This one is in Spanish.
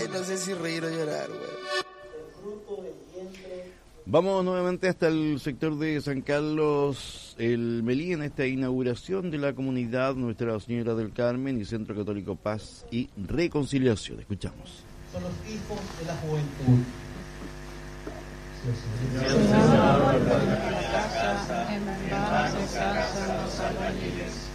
no sé si reír o llorar, güey. Vamos nuevamente hasta el sector de San Carlos, el Melí, en esta inauguración de la comunidad Nuestra Señora del Carmen y Centro Católico Paz y Reconciliación. Escuchamos. Son los hijos de la juventud. En vano se cansan los albañiles.